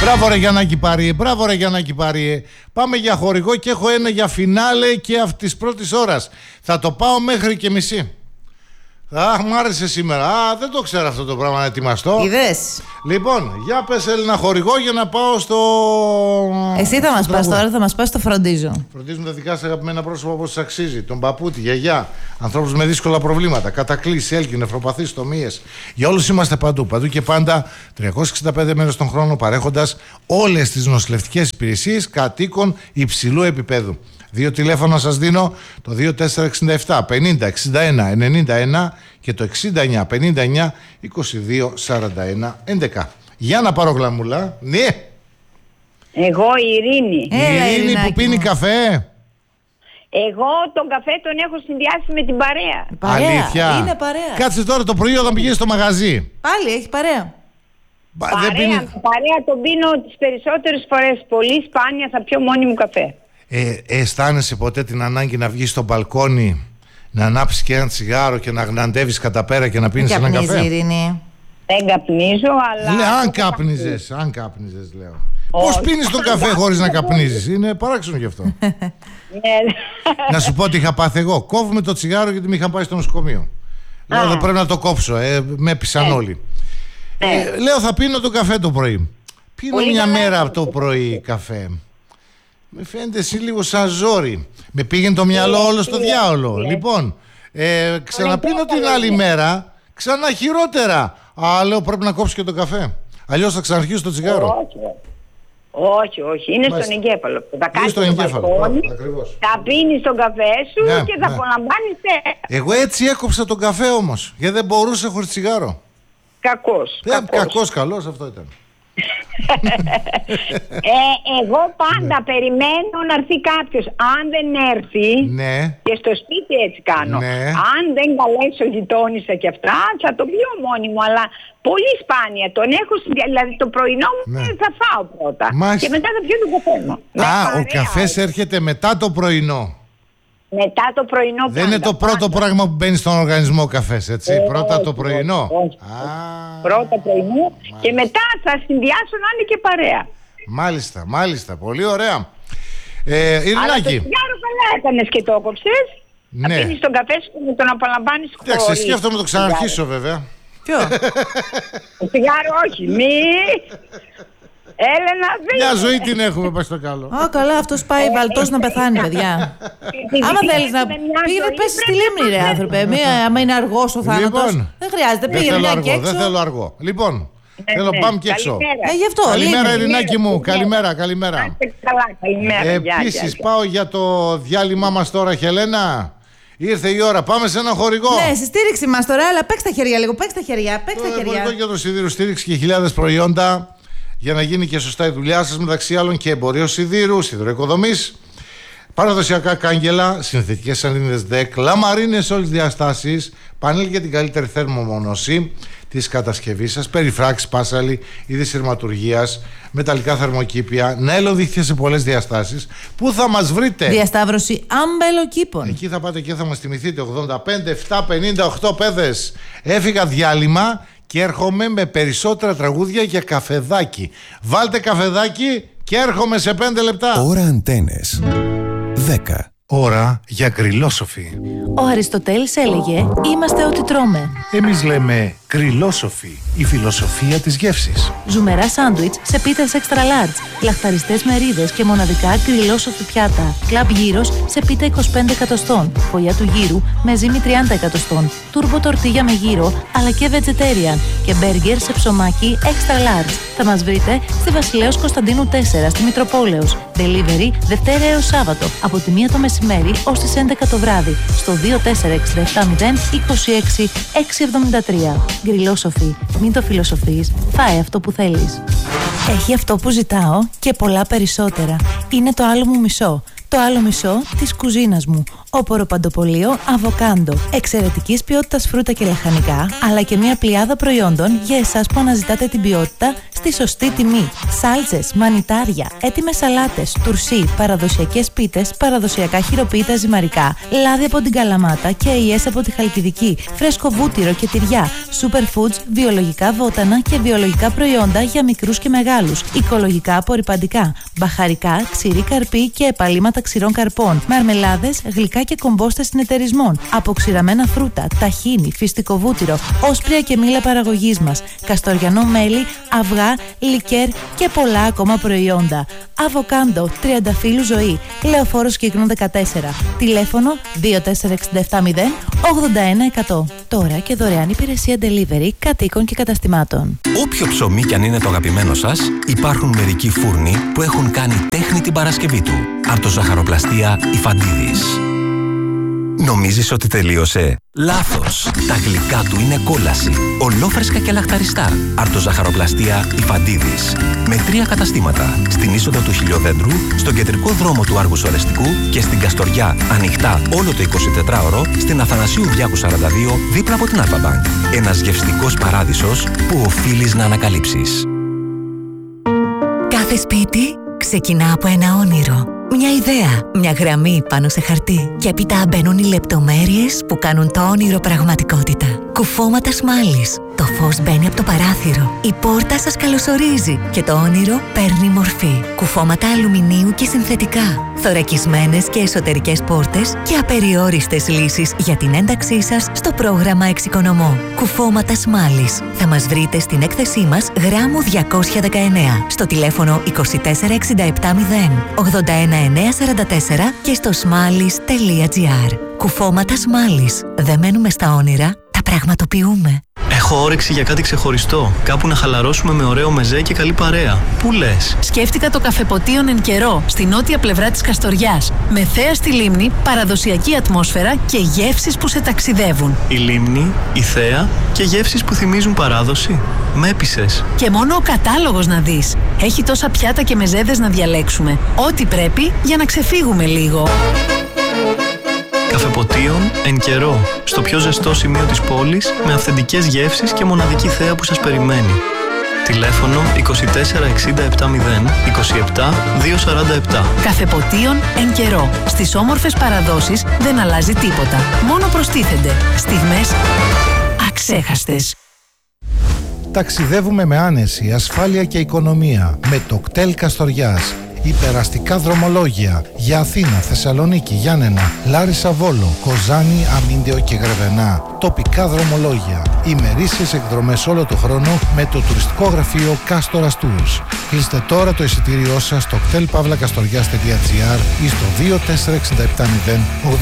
Μπράβο ρε Γιαννάκη Πάριε, μπράβο ρε Γιαννάκη Πάριε. Πάμε για χορηγό και έχω ένα για φινάλε και αυτή τη πρώτη ώρα. Θα το πάω μέχρι και μισή. Αχ, μ' άρεσε σήμερα. Δεν το ξέρω αυτό το πράγμα να ετοιμαστώ. Είδες. Λοιπόν, για πες Έλληνα χορηγό για να πάω στο... Εσύ θα μας πας τώρα, θα μας πας στο φροντίζω. Φροντίζουν τα δικά σας αγαπημένα πρόσωπα όπως σας αξίζει. Τον παππού, τη γιαγιά, ανθρώπους με δύσκολα προβλήματα, κατακλείσει, έλκυ, νευροπαθείς, τομίες. Για όλους είμαστε παντού, παντού και πάντα, 365 μέρες τον χρόνο, παρέχοντας όλες τις νοσηλευτικές υπηρεσίες κατοίκων υψηλού επίπεδου. 2 τηλέφωνα σας δίνω, το 2467 50 61 91 και το 69 59 22 41 11. Για να πάρω γλαμούλα. Ναι. Εγώ η Ειρήνη. Η Ειρήνη που πίνει καφέ. Εγώ τον καφέ τον έχω συνδυάσει με την παρέα. Παρέα. Αλήθεια. Είναι παρέα. Κάτσε τώρα το πρωί όταν πηγαίνει στο μαγαζί. Πάλι έχει παρέα. Παρέα τον πίνω τις περισσότερες φορές. Πολύ σπάνια θα πιω μόνη μου καφέ. Αισθάνεσαι ποτέ την ανάγκη να βγεις στο μπαλκόνι, να ανάψεις και ένα τσιγάρο και να γναντεύεις κατά πέρα και να πίνεις ένα καφέ? Ειρήνη. Δεν καπνίζω, αλλά... Αν κάπνιζες λέω. Πώς πίνεις τον καφέ χωρίς να καπνίζεις? Είναι παράξενο γι' αυτό. Να σου πω τι είχα πάθει εγώ. Κόβουμε το τσιγάρο γιατί με είχαν πάει στο νοσοκομείο. Λέω δεν πρέπει να το κόψω, με έπεισαν όλοι. Λέω θα πίνω τον καφέ το πρωί. Πίνω μια μέρα από το πρωί καφέ. Με φαίνεται εσύ λίγο σαν ζόρι. Με πήγαινε το μυαλό όλο στο διάολο. Λοιπόν, ξαναπίνω την άλλη μέρα, ξανά χειρότερα. Λέω πρέπει να κόψω και τον καφέ. Αλλιώς θα ξαναρχίσω το τσιγάρο. Όχι. Είναι στον εγκέφαλο. Θα κάνεις στον εγκέφαλο. Θα πίνεις τον καφέ σου και θα απολαμβάνεις. Εγώ έτσι έκοψα τον καφέ όμως. Γιατί δεν μπορούσα χωρίς τσιγάρο. Κακός, καλός αυτό ήταν. Εγώ πάντα περιμένω να έρθει κάποιος. Αν δεν έρθει, και στο σπίτι έτσι κάνω, αν δεν καλέσω γειτόνισσα και αυτά, θα το πιω μόνη μου. Αλλά πολύ σπάνια τον έχω. Δηλαδή το πρωινό μου θα φάω πρώτα. Και μετά θα πιω τον καφέ μου. Ο καφές έρχεται μετά το πρωινό. Μετά το πρωινό. Δεν είναι το πρώτο πράγμα που μπαίνει στον οργανισμό ο καφές, έτσι. Πρώτα το πρωινό. Πρώτα πρωινό και μετά θα συνδυάσω να είναι και παρέα. Μάλιστα. Πολύ ωραία. Ειρηνάκη. Αλλά το τσιγάρο καλά έκανες και το έκοψες. Ναι. Θα πίνεις τον καφέ σου και τον απολαμβάνεις χωρίς. Εντάξει, σκέφτομαι το ξαναρχίσω βέβαια. Ποιο? Το τσιγάρο όχι. Έλενα, μια ζωή την έχουμε, πας στο καλό. Καλά, αυτός πάει βαλτός να πεθάνει, παιδιά. Άμα θέλεις να πήγαινε, πες στη λίμνη, ρε άνθρωπε. Άμα είναι αργός ο θάνατος, δεν χρειάζεται. Πήγαινε μια και έξω. Δεν θέλω αργό. Λοιπόν, θέλω πάμε και έξω. Γι' αυτό. Καλημέρα, Ειρηνάκη μου. Καλημέρα. Καλημέρα. Επίσης, πάω για το διάλειμμα μας τώρα, Χελένα. Ήρθε η ώρα, πάμε σε ένα χορηγό. Ναι, στη στήριξη μας τώρα, αλλά παίξτε τα χέρια λίγο. Παίξτε τα χέρια. Χορηγό για το σιδήρου, στήριξη και χιλιάδες προϊόντα για να γίνει και σωστά η δουλειά σας, μεταξύ άλλων και εμπορίο σιδήρου, σιδηροοικοδομής, παραδοσιακά κάγκελα, συνθετικές σανίδες ΔΕΚ, λαμαρίνες όλες τις διαστάσεις, πάνελ για την καλύτερη θερμομόνωση της κατασκευής σας, περιφράξεις, πάσαλοι, είδη σειρματουργίας, μεταλλικά θερμοκήπια, νέλο δίχτυα σε πολλές διαστάσεις. Πού θα μας βρείτε? Διασταύρωση Αμπελοκήπων. Εκεί θα πάτε και θα μας τιμηθείτε. 85 7 58 παιδες. Έφυγα διάλειμμα και έρχομαι με περισσότερα τραγούδια για καφεδάκι. Βάλτε καφεδάκι και έρχομαι σε 5 λεπτά. Ώρα Αντένες 10. Ώρα για γκριλόσοφι. Ο Αριστοτέλης έλεγε «Είμαστε ό,τι τρώμε». Εμείς λέμε γκριλόσοφι, η φιλοσοφία της γεύσης. Ζουμερά σάντουιτς σε πίτες extra large, λαχταριστές μερίδες και μοναδικά γκριλόσοφι πιάτα. Κλαμπ γύρος σε πίτα 25 εκατοστών, φωλιά του γύρου με ζύμη 30 εκατοστών, τούρμπο τορτίγια με γύρο αλλά και vegetarian και μπέργκερ σε ψωμάκι extra large. Θα μας βρείτε στη Βασιλέως Κωνσταντίνου 4 στη Μητροπόλεως. Delivery Δευτέρα έως Σάββατο από τη 1 το μεσημέρι ως τις 11 το βράδυ στο 24670 26 673. Γκριλόσοφι. Μην το φιλοσοφείς. Φάε αυτό που θέλεις. Έχει αυτό που ζητάω και πολλά περισσότερα. Είναι το άλλο μου μισό. Το άλλο μισό της κουζίνας μου. Όπορο παντοπολείο αβοκάντο. Εξαιρετικής ποιότητας φρούτα και λαχανικά, αλλά και μια πλειάδα προϊόντων για εσάς που αναζητάτε την ποιότητα στη σωστή τιμή. Σάλτσες, μανιτάρια, έτοιμες σαλάτες, τουρσί, παραδοσιακές πίτες, παραδοσιακά χειροποίητα ζυμαρικά, λάδι από την Καλαμάτα και αειές από τη Χαλκιδική, φρέσκο βούτυρο και τυριά, superfoods, βιολογικά βότανα και βιολογικά προϊόντα για μικρούς και μεγάλους, οικολογικά απορρυπαντικά, μπαχαρικά, ξηρή καρπή και επαλήματα ξηρών καρπών, μαρμελάδες, γλυκά και κομπόστες συνεταιρισμών, αποξηραμένα φρούτα, ταχίνι, φυστικό βούτυρο, όσπρια και μήλα παραγωγής μας, καστοριανό μέλι, αυγά, λικέρ και πολλά ακόμα προϊόντα. Αβοκάντο, τριανταφύλου ζωή, Λεωφόρος Κύκνου 14. Τηλέφωνο 24670 81100. Τώρα και δωρεάν υπηρεσία delivery κατοίκων και καταστημάτων. Όποιο ψωμί κι αν είναι το αγαπημένο σας, υπάρχουν μερικοί φούρνοι που έχουν κάνει τέχνη την Παρασκευή του. Αρτοζαχαροπλαστεία Ιφαντίδης. Νομίζεις ότι τελείωσε? Λάθος! Τα γλυκά του είναι κόλαση. Ολόφρεσκα και λαχταριστά. Αρτοζαχαροπλαστεία Ιφαντίδης. Με 3 καταστήματα. Στην είσοδο του Χιλιοδέντρου, στον κεντρικό δρόμο του Άργους Ορεστικού και στην Καστοριά, ανοιχτά όλο το 24ωρο, στην Αθανασίου Διάκου 42, δίπλα από την Αλφα-Μπανκ. Ένας γευστικός παράδεισος που οφείλεις να ανακαλύψεις. Κάθε σπίτι ξεκινά από ένα όνειρο. Μια ιδέα, μια γραμμή πάνω σε χαρτί. Και έπειτα μπαίνουν οι λεπτομέρειες που κάνουν το όνειρο πραγματικότητα. Κουφώματα σμάλης. Το φως μπαίνει από το παράθυρο. Η πόρτα σας καλωσορίζει και το όνειρο παίρνει μορφή. Κουφώματα αλουμινίου και συνθετικά. Θωρακισμένες και εσωτερικές πόρτες και απεριόριστες λύσεις για την ένταξή σας στο πρόγραμμα Εξοικονομώ. Κουφώματα σμάλης. Θα μας βρείτε στην έκθεσή μας γράμμου 219 στο τηλέφωνο 24670 81944 και στο smallis.gr. Κουφώματα Σμάλης. Δεν μένουμε στα όνειρα, τα πραγματοποιούμε. Έχω όρεξη για κάτι ξεχωριστό. Κάπου να χαλαρώσουμε με ωραίο μεζέ και καλή παρέα. Πού λες? Σκέφτηκα το Καφεποτίον Εν Καιρό, στη νότια πλευρά της Καστοριάς. Με θέα στη λίμνη, παραδοσιακή ατμόσφαιρα και γεύσεις που σε ταξιδεύουν. Η λίμνη, η θέα και γεύσεις που θυμίζουν παράδοση. Με έπεισες. Και μόνο ο κατάλογος να δεις. Έχει τόσα πιάτα και μεζέδες να διαλέξουμε. Ό,τι πρέπει για να ξεφύγουμε λίγο. Καφεποτίον Εν Καιρό, στο πιο ζεστό σημείο της πόλης, με αυθεντικές γεύσεις και μοναδική θέα που σας περιμένει. Τηλέφωνο 24670 27 247. Καφεποτίον Εν Καιρό. Στις όμορφες παραδόσεις δεν αλλάζει τίποτα. Μόνο προστίθενται στιγμές αξέχαστες. Ταξιδεύουμε με άνεση, ασφάλεια και οικονομία με το κτέλ Καστοριάς. Υπεραστικά δρομολόγια για Αθήνα, Θεσσαλονίκη, Γιάννενα, Λάρισα, Βόλο, Κοζάνη, Αμίντεο και Γρεβενά. Τοπικά δρομολόγια. Ημερήσιες εκδρομές όλο το χρόνο με το τουριστικό γραφείο Κάστορας Tours. Κλείστε τώρα το εισιτήριό σας στο ktelpavlakastorias.gr ή στο 24670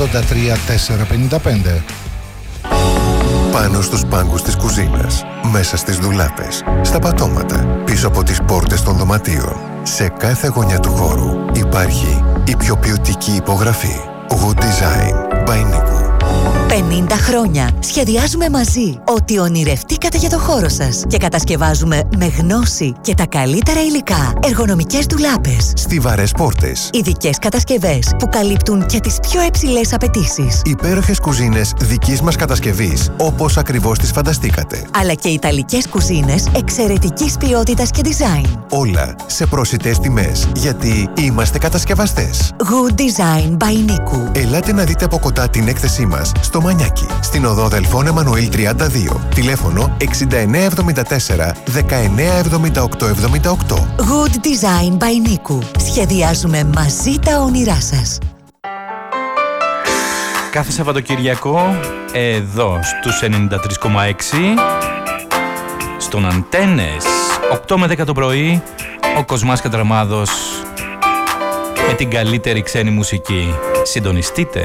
83455. Πάνω στους πάγκους της κουζίνας, μέσα στις ντουλάπες, στα πατώματα, πίσω από τις πόρτες των δωματίων. Σε κάθε γωνιά του χώρου υπάρχει η πιο ποιοτική υπογραφή. Good Design by Nico. 50 χρόνια σχεδιάζουμε μαζί ό,τι ονειρευτήκατε για το χώρο σας και κατασκευάζουμε με γνώση και τα καλύτερα υλικά εργονομικές ντουλάπες, Στιβαρές πόρτες, ειδικές κατασκευές που καλύπτουν και τις πιο υψηλές απαιτήσεις, υπέροχες κουζίνες δικής μας κατασκευής όπως ακριβώς τις φανταστήκατε, αλλά και ιταλικές κουζίνες εξαιρετικής ποιότητας και design. Όλα σε προσιτές τιμές, γιατί είμαστε κατασκευαστές. Good Design by Nico. Ελάτε να δείτε από κοντά την έκθεσή μας στο Μανιάκι, στην οδό Δελφών Εμμανουήλ 32, τηλέφωνο 6974 197878. Good Design by Nico. Σχεδιάζουμε μαζί τα όνειρά σας. Κάθε Σαββατοκυριακό, εδώ στους 93,6, στον Αντένες, 8 με 10 το πρωί, ο Κοσμάς Κατραμάδος με την καλύτερη ξένη μουσική. Συντονιστείτε.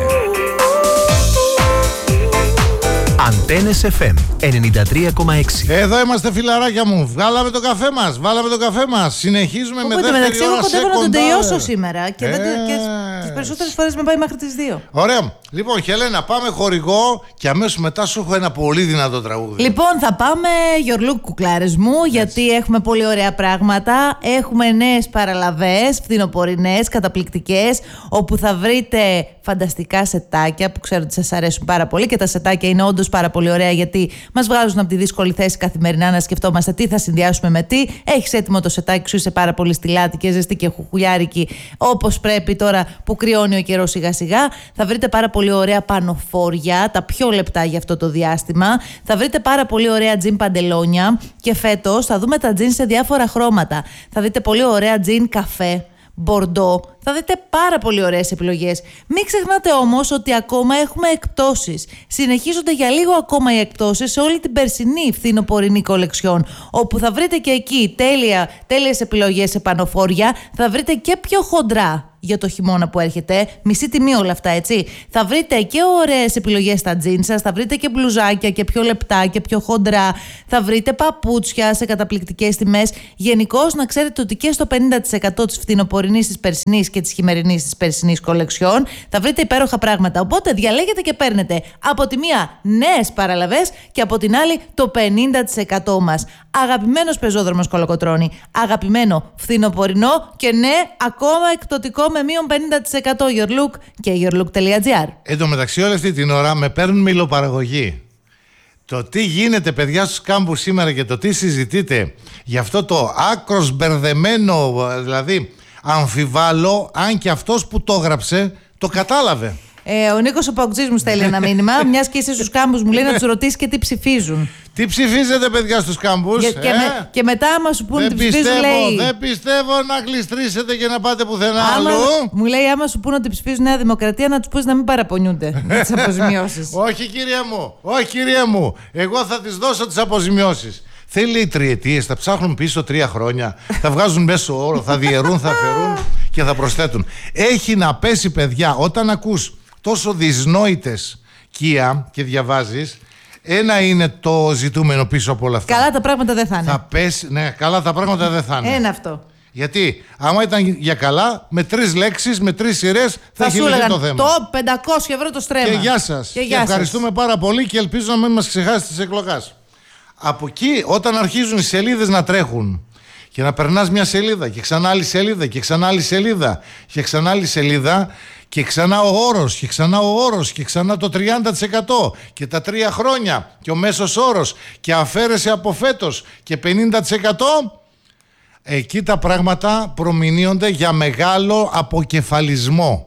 Αντένες FM 93,6. Εδώ είμαστε, φιλαράκια μου. Βγάλαμε το καφέ μας. Βάλαμε το καφέ μας. Συνεχίζουμε με δεύτερη ώρα σε εγώ κοντεύω να τον κοντά. τελειώσω σήμερα. Και τις περισσότερες φορές με πάει μέχρι τις 2. Ωραία. Λοιπόν, Χελένα, πάμε χορηγό και αμέσως μετά σου έχω ένα πολύ δυνατό τραγούδι. Λοιπόν, θα πάμε γιορλούκ, κουκλάρες μου, γιατί έχουμε πολύ ωραία πράγματα. Έχουμε νέες παραλαβές, φθινοπορεινές, καταπληκτικές, όπου θα βρείτε φανταστικά σετάκια που ξέρω ότι σας αρέσουν πάρα πολύ και τα σετάκια είναι όντως πάρα πολύ ωραία γιατί μας βγάζουν από τη δύσκολη θέση καθημερινά να σκεφτόμαστε τι θα συνδυάσουμε με τι. Έχεις έτοιμο το σετάκι σου, είσαι πάρα πολύ στιλάτη και ζεστή και χουχουλιάρικη όπως πρέπει τώρα που κρυώνει ο καιρός σιγά σιγά. Θα βρείτε πάρα πολύ ωραία πανοφόρια, τα πιο λεπτά για αυτό το διάστημα. Θα βρείτε πάρα πολύ ωραία τζιν παντελόνια και φέτος θα δούμε τα τζιν σε διάφορα χρώματα. Θα δείτε πολύ ωραία τζιν καφέ, μπορντό. Θα δείτε πάρα πολύ ωραίες επιλογές. Μην ξεχνάτε όμως ότι ακόμα έχουμε εκπτώσεις. Συνεχίζονται για λίγο ακόμα οι εκπτώσεις σε όλη την περσινή φθινοπορεινή κολεξιόν, όπου θα βρείτε και εκεί τέλειες επιλογές σε πανοφόρια. Θα βρείτε και πιο χοντρά για το χειμώνα που έρχεται. Μισή τιμή όλα αυτά, έτσι. Θα βρείτε και ωραίες επιλογές στα τζιν σας. Θα βρείτε και μπλουζάκια και πιο λεπτά και πιο χοντρά. Θα βρείτε παπούτσια σε καταπληκτικές τιμές. Γενικώς να ξέρετε ότι και στο 50% της φθινοπορεινής της περσινής και της χειμερινής της περσινής κολεξιόν θα βρείτε υπέροχα πράγματα. Οπότε διαλέγετε και παίρνετε από τη μία νέες παραλαβές και από την άλλη το 50% μας. Αγαπημένος πεζόδρομος Κολοκοτρώνη. Αγαπημένο φθινοπορεινό και ναι, ακόμα εκπτωτικό με μείον 50% Your Look και yourlook.gr. Εν τω μεταξύ, όλη αυτή την ώρα με παίρνουν μιλοπαραγωγή. Το τι γίνεται, παιδιά, στους κάμπους σήμερα και το τι συζητείτε για αυτό το άκρος μπερδεμένο, δηλαδή αμφιβάλλω αν και αυτός που το έγραψε το κατάλαβε. Ο Νίκος ο Παουτζής μου στέλνει ένα μήνυμα. Μιας και είσαι στους κάμπους, μου λέει να τους ρωτήσει και τι ψηφίζουν. Τι ψηφίζετε, παιδιά, στους κάμπους? Και μετά, άμα σου πούνε ότι ψηφίζουν, λέει. Δεν πιστεύω να κλειστρήσετε και να πάτε πουθενά αλλού. Μου λέει, άμα σου πούνε ότι ψηφίζουν Νέα Δημοκρατία, να τους πεις να μην παραπονιούνται με τις αποζημιώσεις. Όχι, κυρία μου. Όχι, κυρία μου. Εγώ θα τις δώσω τις αποζημιώσεις. Θέλει τριετίες, θα ψάχνουν πίσω 3 χρόνια, θα βγάζουν μέσο όρο, θα διαιρούν, θα αφαιρούν και θα προσθέτουν. Έχει να πέσει, παιδιά, όταν ακούς τόσο δυσνόητες κία και διαβάζεις, ένα είναι το ζητούμενο πίσω από όλα αυτά. Καλά τα πράγματα δεν θα είναι. Θα πέσει, ναι, καλά τα πράγματα δεν θα είναι. Ένα αυτό. Γιατί άμα ήταν για καλά, με 3 λέξεις, με 3 σειρές, θα έχει λυθεί το θέμα. Το 500 € το στρέμμα. Και γεια σας. Και ευχαριστούμε πάρα πολύ και ελπίζω να μην μας ξεχάσετε τις εκλογές. Από εκεί, όταν αρχίζουν οι σελίδες να τρέχουν και να περνάς μια σελίδα και ξανά άλλη σελίδα και ξανά άλλη σελίδα και ξανά άλλη σελίδα και ξανά ο όρος και ξανά ο όρος και ξανά το 30% και τα 3 χρόνια και ο μέσος όρος και αφαίρεση από φέτος και 50%, εκεί τα πράγματα προμηνύονται για μεγάλο αποκεφαλισμό.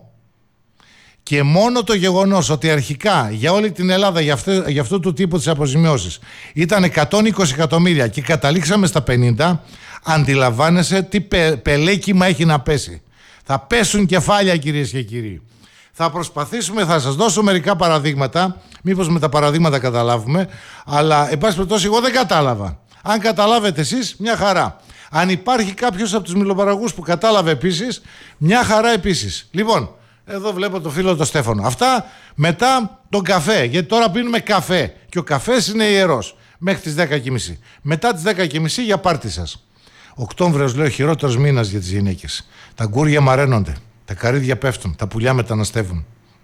Και μόνο το γεγονός ότι αρχικά για όλη την Ελλάδα για αυτού του τύπου τις αποζημιώσεις ήταν 120 εκατομμύρια και καταλήξαμε στα 50, αντιλαμβάνεσαι τι πελέκυμα έχει να πέσει. Θα πέσουν κεφάλια, κυρίες και κύριοι. Θα προσπαθήσουμε, θα σας δώσω μερικά παραδείγματα, μήπως με τα παραδείγματα καταλάβουμε, αλλά εν πάση περιπτώσει εγώ δεν κατάλαβα. Αν καταλάβετε εσείς, μια χαρά. Αν υπάρχει κάποιος από τους μιλοπαραγωγούς που κατάλαβε επίσης, μια χαρά επίσης. Λοιπόν, εδώ βλέπω το φίλο τον Στέφανο. Αυτά μετά τον καφέ, γιατί τώρα πίνουμε καφέ και ο καφές είναι ιερός μέχρι τις 10:30. Μετά τις 10:30 για πάρτι σας. Οκτώβριος, λέω, χειρότερος μήνας για τις γυναίκες. Τα γκούρια μαραίνονται, τα καρύδια πέφτουν, τα πουλιά μεταναστεύουν.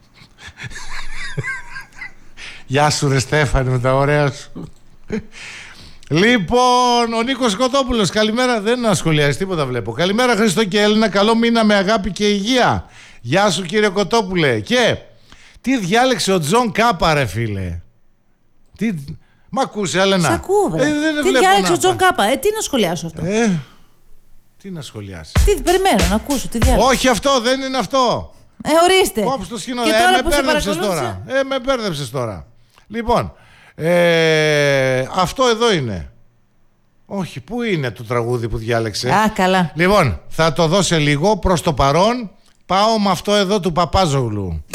Γεια σου ρε Στέφανη με τα ωραία σου. Λοιπόν, ο Νίκος Κοτόπουλος, καλημέρα. Δεν ασχολιάζει τίποτα, βλέπω. Καλημέρα Χριστό και Έλληνα, καλό μήνα με αγάπη και υγεία. Γεια σου κύριε Κοτόπουλε. Και τι διάλεξε ο Τζον Κάπα, ρε φίλε? Τι... Μ' ακούσε, Έλενα? Σ' ακούω, τι διάλεξε ο Τζον Κάπα? Τι να σχολιάσω αυτό? Τι να σχολιάσει? Τι περιμένω να ακούσω, τι διάλεξε? Όχι αυτό, δεν είναι αυτό. Ορίστε. Κόψε το σκηνό. Με μπέρδεψες τώρα. Λοιπόν, αυτό εδώ είναι. Όχι, πού είναι το τραγούδι που διάλεξε? Α, καλά. Λοιπόν, θα το δώσω λίγο. Προς το παρόν πάω με αυτό εδώ του Παπάζογλου.